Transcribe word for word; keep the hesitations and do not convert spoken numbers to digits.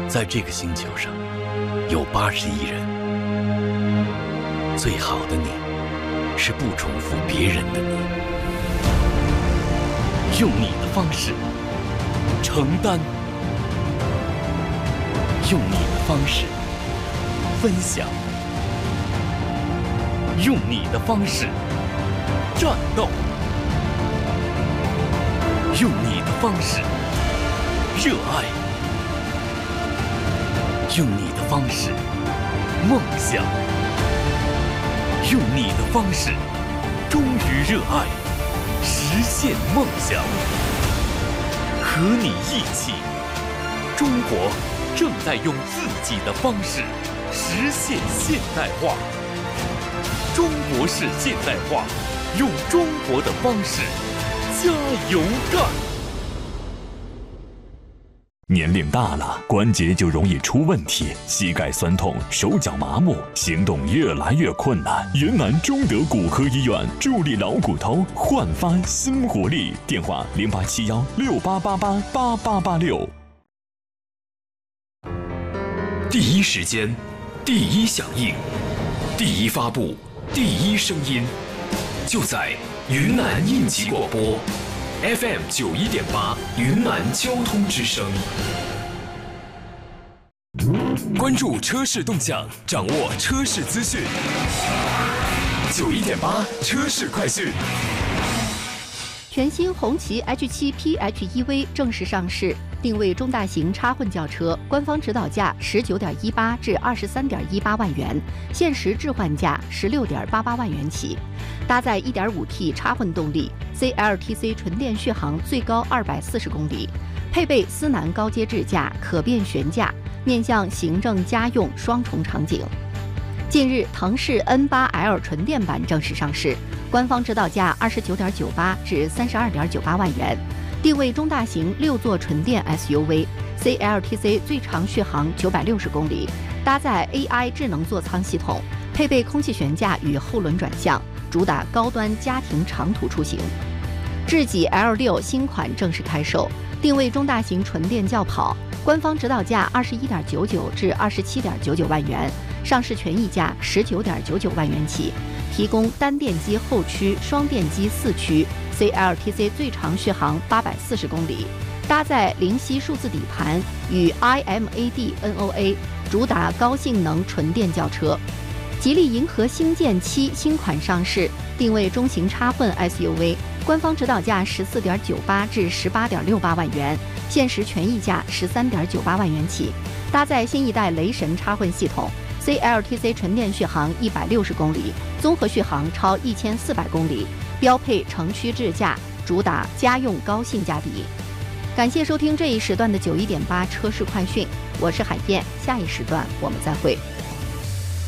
在这个星球上有八十亿人，最好的你是不重复别人的你，用你的方式承担，用你的方式分享，用你的方式战斗，用你的方式热爱，用你的方式梦想，用你的方式忠于热爱，实现梦想。和你一起，中国正在用自己的方式实现现代化。中国式现代化，用中国的方式加油干。 年龄大了，关节就容易出问题，膝盖酸痛，手脚麻木，行动越来越困难。云南中德骨科医院助力老骨头焕发新活力，电话零八七幺六八八八八八八六。 第一时间，第一响应，第一发布，第一声音，就在云南应急广播 F M 九一点八云南交通之声。关注车市动向，掌握车市资讯。九一点八车市快讯。 全新红旗 H 七 P H E V 正式上市，定位中大型插混轿车，官方指导价十九点一八至二十三点一八万元，限时置换价十六点八八万元起。搭载 一点五 T 插混动力 ，C L T C 纯电续航最高二百四十公里，配备思南高阶智驾、可变悬架，面向行政家用双重场景。近日，腾势 N 八 L 纯电版正式上市，官方指导价二十九点九八至三十二点九八万元，定位中大型六座纯电 S U V，C L T C 最长续航九百六十公里，搭载 A I 智能座舱系统，配备空气悬架与后轮转向，主打高端家庭长途出行。智己 L 六 新款正式开售，定位中大型纯电轿跑，官方指导价二十一点九九至二十七点九九万元，上市权益价十九点九九万元起，提供单电机后驱、双电机四驱 ，C L T C 最长续航八百四十公里，搭载灵犀数字底盘与 I M A D N O A， 主打高性能纯电轿车。吉利银河星舰七新款上市，定位中型插混 S U V， 官方指导价十四点九八至十八点六八万元，限时权益价十三点九八万元起，搭载新一代雷神插混系统。C L T C 纯电续航一百六十公里，综合续航超一千四百公里，标配城区智驾，主打家用高性价比。感谢收听这一时段的九一点八车市快讯，我是海燕，下一时段我们再会。